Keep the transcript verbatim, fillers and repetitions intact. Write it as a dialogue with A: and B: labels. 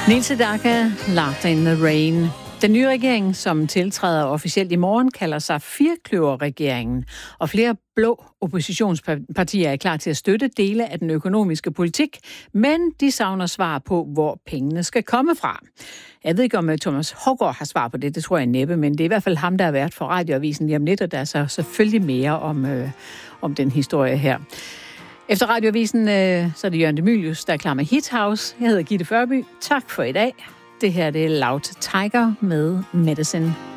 A: Nils Sedaka, Laughter in the Rain. Den nye regering, som tiltræder officielt i morgen, kalder sig Firkløver-regeringen, og flere blå oppositionspartier er klar til at støtte dele af den økonomiske politik, men de savner svar på, hvor pengene skal komme fra. Jeg ved ikke, om Thomas Haugaard har svar på det, det tror jeg næppe, men det er i hvert fald ham, der har været for Radioavisen lige om lidt, og der er så selvfølgelig mere om, øh, om den historie her. Efter Radioavisen, øh, så er det Jørgen de Mylius, der er klar med Hit House. Jeg hedder Gitte Førby. Tak for i dag. Det her det er Loud Tiger med Medicine.